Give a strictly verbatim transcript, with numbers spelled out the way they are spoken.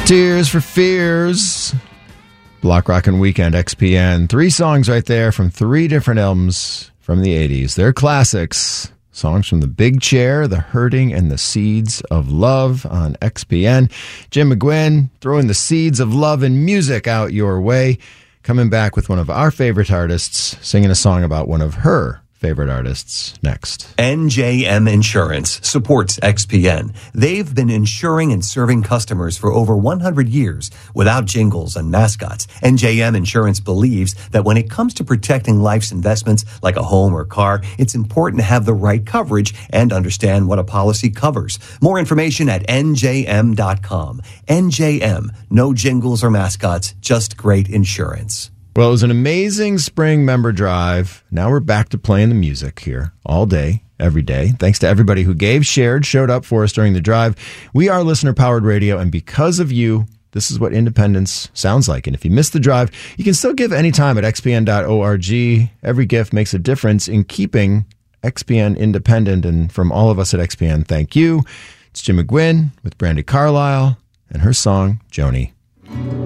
Tears for Fears, Block Rockin' Weekend, X P N. Three songs right there from three different albums from the eighties. They're classics. Songs from The Big Chair, The Hurting, and The Seeds of Love on X P N. Jim McGuinn throwing the seeds of love and music out your way. Coming back with one of our favorite artists, singing a song about one of her favorite artists next. N J M Insurance supports X P N. They've been insuring and serving customers for over one hundred years without jingles and mascots. N J M Insurance believes that when it comes to protecting life's investments like a home or car, it's important to have the right coverage and understand what a policy covers. More information at N J M dot com. N J M, no jingles or mascots, just great insurance. Well, it was an amazing spring member drive. Now we're back to playing the music here all day, every day. Thanks to everybody who gave, shared, showed up for us during the drive. We are listener-powered radio, and because of you, this is what independence sounds like. And if you missed the drive, you can still give anytime at X P N dot org. Every gift makes a difference in keeping X P N independent. And from all of us at X P N, thank you. It's Jim McGuinn with Brandi Carlile and her song, Joni.